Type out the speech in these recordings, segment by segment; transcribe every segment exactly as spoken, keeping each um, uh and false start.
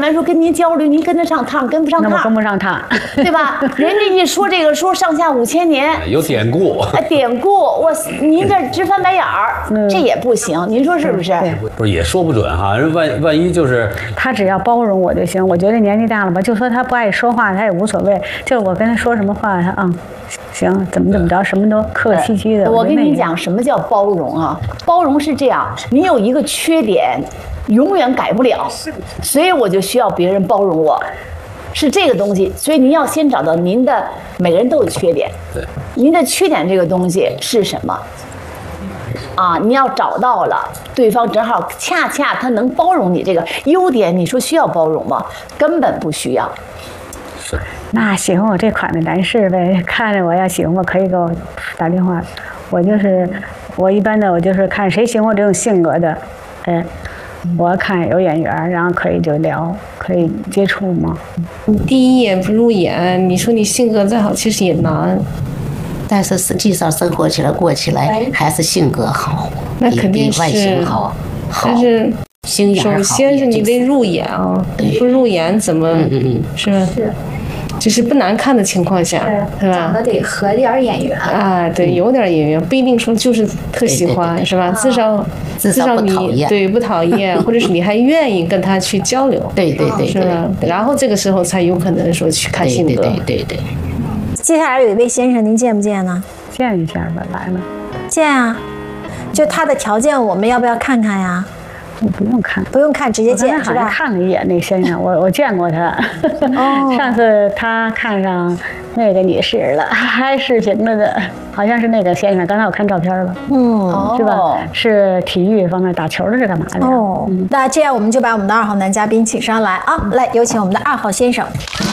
来说跟您交流，您跟得上趟，跟不上趟， 那我跟不上趟， 对吧？人家一说这个说上下五千年， 有典故， 哎，典故，我您这直翻白眼儿，这也不行，您说是不是？ 不是也说不准哈，人万万一就是他只要包容我就行。我觉得年纪大了吧，就说他不爱说话，他也无所谓。就是我跟他说什么话，他嗯，行，怎么怎么着，什么都客客气气的。 我跟你讲，什么叫包容啊？包容是这样，你有一个缺点，永远改不了，所以我就需要别人包容我。是这个东西，所以您要先找到您的，每个人都有缺点。 对， 您的缺点这个东西是什么？啊，你要找到了，对方正好恰恰他能包容你这个优点，你说需要包容吗？根本不需要。 是。 那喜欢我这款的男士呗，看着我要喜欢我可以给我打电话。我就是我一般的，我就是看谁喜欢我这种性格的，哎。我看有眼缘，然后可以就聊，可以接触吗？ 你第一眼不入眼，你说你性格再好，其实也难。 但是实际上生活起来、过起来，还是性格好， 那肯定是比外形好。好， 但是心眼好。 首先是你得入眼啊，你不入眼怎么？ 嗯嗯是吧？是。就是不难看的情况下，是吧？ 长得得合点眼缘啊，对，有点眼缘，不一定说就是特喜欢，是吧？至少至少你对不讨厌，或者是你还愿意跟他去交流， 对对对， 是吧？然后这个时候才有可能说去看性格， 对对对。 接下来有一位先生，您见不见呢？ 见一下吧，来了。 见啊，就他的条件，我们要不要看看呀？ 我不用看， 不用看，直接见是吧？ 看了一眼那先生，我我见过他。哦，上次他看上那个女士了，还视频了的，好像是那个先生。刚才我看照片了， 嗯， 是吧？是体育方面打球的，是干嘛的？ 哦，嗯、那这样我们就把我们的二号男嘉宾请上来啊，来有请我们的二号先生。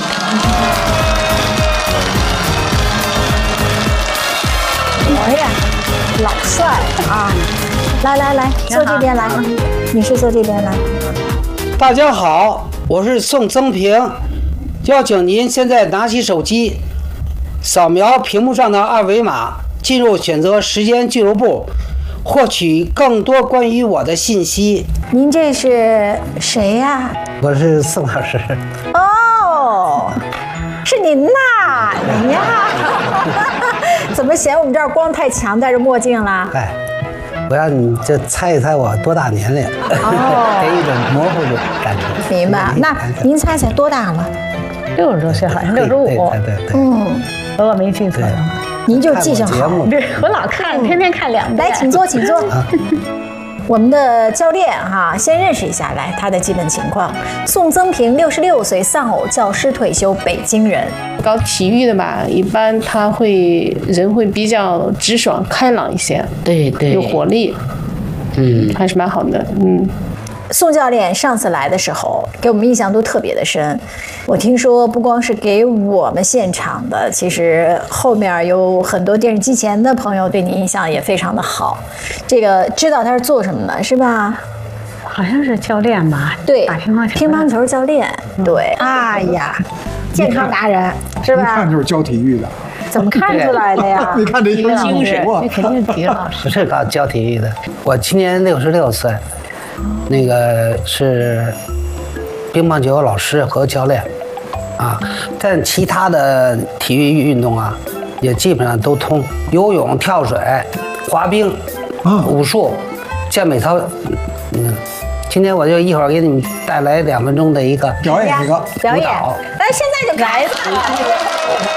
哎呀，老帅啊！来来来，坐这边来，女士坐这边来。 大家好，我是宋增平，邀请您现在拿起手机，扫描屏幕上的二维码，进入选择时间俱乐部，获取更多关于我的信息。 您这是谁呀？ 我是宋老师。 哦，是您呐，您呀。怎么嫌我们这儿光太强，戴着墨镜啦？ 哎。我让你这猜一猜我多大年龄，哦、给一种模糊的感觉。 明白？那您猜猜多大了？ 六十多岁，好像六十五。 对对对。 嗯， 如果没记错的话， 您就记性好。 对，我老看，天天看两遍。 来，请坐，请坐。啊我们的教练哈，先认识一下，来他的基本情况。宋增平，六十六岁，丧偶教师退休，北京人。 搞体育的吧，一般他会人会比较直爽、开朗一些， 对对， 有活力，嗯，还是蛮好的，嗯。 宋教练上次来的时候，给我们印象都特别的深。我听说不光是给我们现场的，其实后面有很多电视机前的朋友对你印象也非常的好。这个知道他是做什么的，是吧？ 好像是教练吧？ 对， 打乒乓球。 乒乓球教练，对。哎呀，健康达人是吧？ 一看就是教体育的。 怎么看出来的呀？ 你看这精神， 这肯定是体育老师。 不是搞教体育的，我今年六十六岁。那个是乒乓球老师和教练，啊，但其他的体育运动啊，也基本上都通，游泳、跳水、滑冰、啊、武术、健美操，嗯，今天我就一会儿给你们带来两分钟的一个表演一个舞蹈， 那现在就开始了。